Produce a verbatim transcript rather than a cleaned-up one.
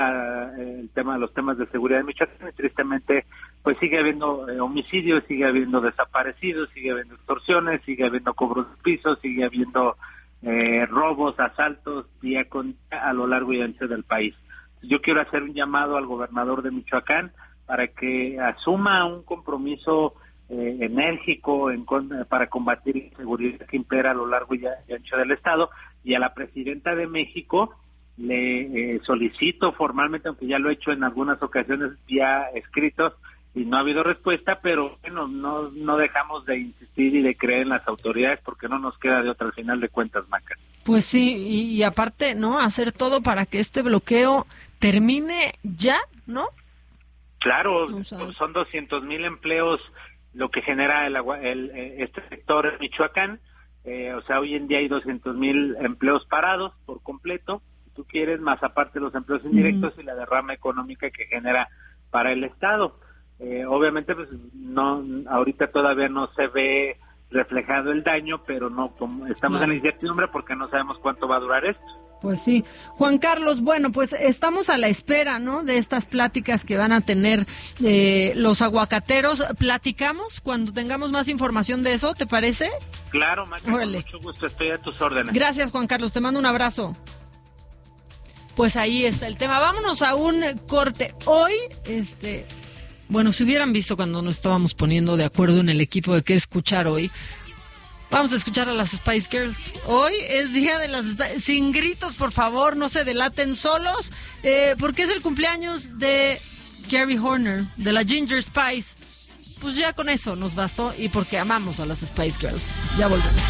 el tema de los temas de seguridad en Michoacán, y tristemente pues sigue habiendo eh, homicidios, sigue habiendo desaparecidos, sigue habiendo extorsiones, sigue habiendo cobros de pisos, sigue habiendo eh, robos, asaltos día con día a lo largo y ancho del país. Yo quiero hacer un llamado al gobernador de Michoacán para que asuma un compromiso eh, enérgico en, para combatir la inseguridad que impera a lo largo y ancho del estado, y a la presidenta de México le eh, solicito formalmente, aunque ya lo he hecho en algunas ocasiones vía escritos y no ha habido respuesta, pero bueno, no no dejamos de insistir y de creer en las autoridades porque no nos queda de otra al final de cuentas, Maca. Pues sí, y, y aparte, ¿no? Hacer todo para que este bloqueo termine ya, ¿no? Claro, o sea, son doscientos mil empleos lo que genera el, el este sector en Michoacán, eh, o sea, hoy en día hay doscientos mil empleos parados por completo, si tú quieres, más aparte los empleos indirectos uh-huh. y la derrama económica que genera para el Estado. Eh, obviamente, pues no, ahorita todavía no se ve reflejado el daño, pero no, como estamos claro. en la incertidumbre porque no sabemos cuánto va a durar esto. Pues sí. Juan Carlos, bueno, pues estamos a la espera, ¿no?, de estas pláticas que van a tener eh, los aguacateros. ¿Platicamos cuando tengamos más información de eso, te parece? Claro, Maca, con mucho gusto, estoy a tus órdenes. Gracias, Juan Carlos, te mando un abrazo. Pues ahí está el tema. Vámonos a un corte. Hoy, este... Bueno, si hubieran visto cuando nos estábamos poniendo de acuerdo en el equipo de qué escuchar hoy, vamos a escuchar a las Spice Girls. Hoy es día de las Spice... Sin gritos, por favor, no se delaten solos, eh, porque es el cumpleaños de Gary Horner, de la Ginger Spice. Pues ya con eso nos bastó, y porque amamos a las Spice Girls. Ya volvemos.